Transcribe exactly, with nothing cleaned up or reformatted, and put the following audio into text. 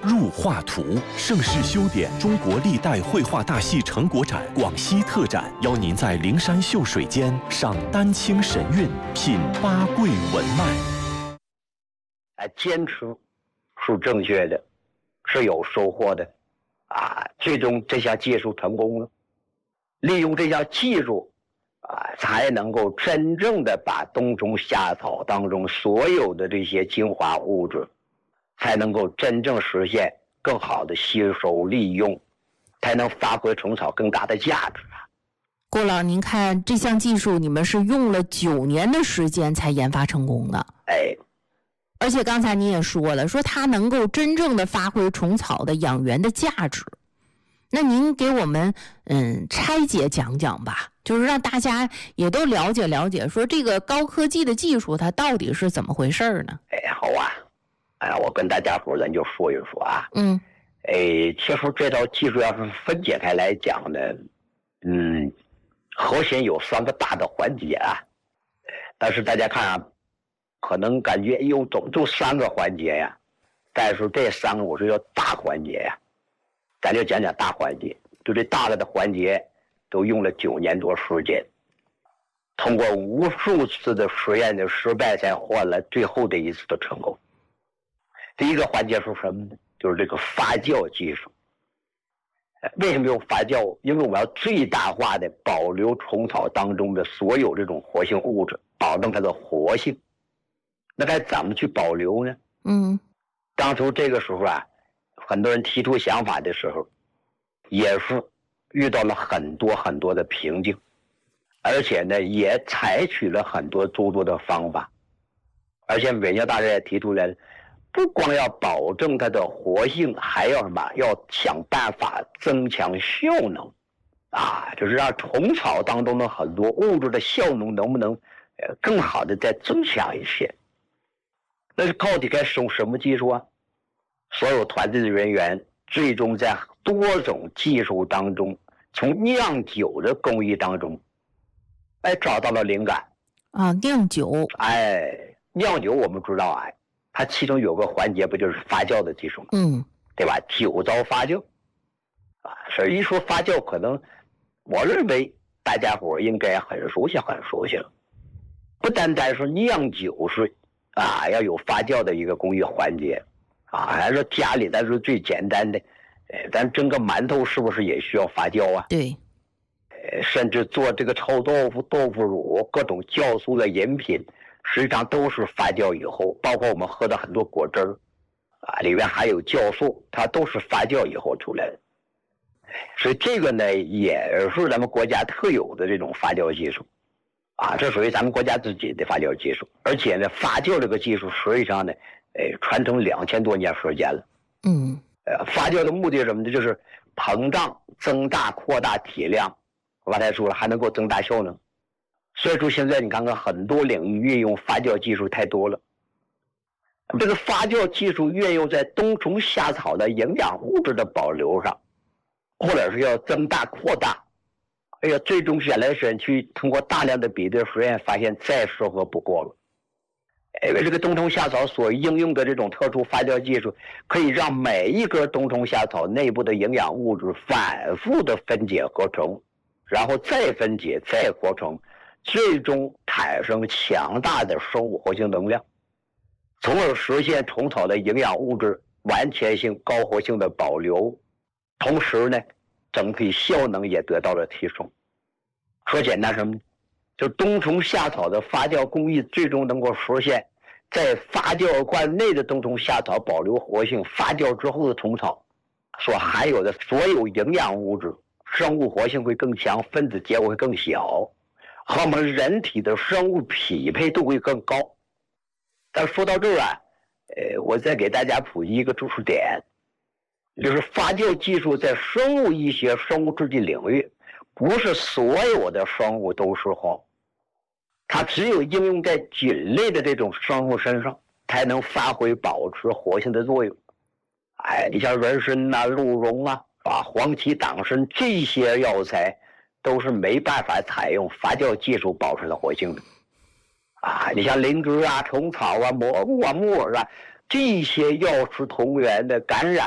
入画图盛世修典中国历代绘画大戏成果展广西特展，邀您在灵山秀水间赏丹青神韵，品八桂文脉。 啊，坚持是正确的，是有收获的，啊，最终这项技术成功了，利用这项技术，啊，才能够真正的把冬虫夏草当中所有的这些精华物质，才能够真正实现更好的吸收利用，才能发挥虫草更大的价值啊。 郭老，您看这项技术，你们是用了九年的时间才研发成功的。 哎。 而且刚才您也说了，说它能够真正的发挥虫草的养源的价值。那您给我们嗯拆解讲讲吧，就是让大家也都了解了解，说这个高科技的技术它到底是怎么回事呢？ 哎，好啊，哎，我跟大家伙咱就说一说啊。 嗯。 哎，其实这套技术要是分解开来讲呢，嗯，核心有三个大的环节啊。但是大家看啊，可能感觉又总就三个环节呀，但是这三个我是叫大环节呀，咱就讲讲大环节。就这大了的环节，都用了九年多时间，通过无数次的实验的失败，才换了最后的一次的成功。第一个环节是什么呢？就是这个发酵技术。为什么用发酵？因为我要最大化的保留虫草当中的所有这种活性物质，保证它的活性。那该怎么去保留呢？ 嗯， 当初这个时候啊，很多人提出想法的时候，也是遇到了很多很多的瓶颈，而且呢，也采取了很多诸多的方法，而且韦教大人也提出来了，不光要保证它的活性，还要什么？要想办法增强效能，啊，就是让虫草当中的很多物质的效能能不能呃更好的再增强一些。那是到底该使用什么技术啊？所有团队的人员最终在多种技术当中，从酿酒的工艺当中，哎，找到了灵感啊！酿酒， 哎，酿酒我们知道啊，它其中有个环节不就是发酵的技术吗？ 嗯， 对吧？酒糟发酵啊，所以一说发酵，可能我认为大家伙应该很熟悉，很熟悉了。不单单是酿酒是。啊，要有发酵的一个工艺环节，啊，还是家里咱是最简单的，呃，咱蒸个馒头是不是也需要发酵啊？ 对， 呃，甚至做这个臭豆腐、豆腐乳，各种酵素的饮品，实际上都是发酵以后，包括我们喝的很多果汁儿，啊，里面还有酵素，它都是发酵以后出来的。所以这个呢，也是咱们国家特有的这种发酵技术。啊，这属于咱们国家自己的发酵技术，而且呢，发酵这个技术实际上呢，呃，传承两千多年时间了。 嗯， 呃，发酵的目的是什么呢？就是膨胀、增大、扩大体量。我刚才说了，还能够增大效能。所以说，现在你看看很多领域运用发酵技术太多了。这个发酵技术运用在冬虫夏草的营养物质的保留上，或者是要增大、扩大。哎呀，最终选来选去，通过大量的比对实验，发现再适合不过了。因为这个冬虫夏草所应用的这种特殊发酵技术，可以让每一根冬虫夏草内部的营养物质反复的分解合成，然后再分解再合成，最终产生强大的生物活性能量，从而实现虫草的营养物质完全性、高活性的保留，同时呢，整体效能也得到了提升。说简单什么呢？就冬虫夏草的发酵工艺最终能够实现在发酵罐内的冬虫夏草保留活性，发酵之后的虫草所含有的所有营养物质生物活性会更强，分子结构会更小，和我们人体的生物匹配度会更高。但说到这儿啊，呃，我再给大家普及一个知识点，就是发酵技术在生物医学、生物制剂领域，不是所有的生物都适合，它只有应用在菌类的这种生物身上，才能发挥保持活性的作用。哎，你像人参啊、鹿茸啊、啊黄芪、党参这些药材，都是没办法采用发酵技术保持的活性的。啊，你像灵芝啊、虫草啊、蘑菇啊、木耳啊，这些药食同源的、感染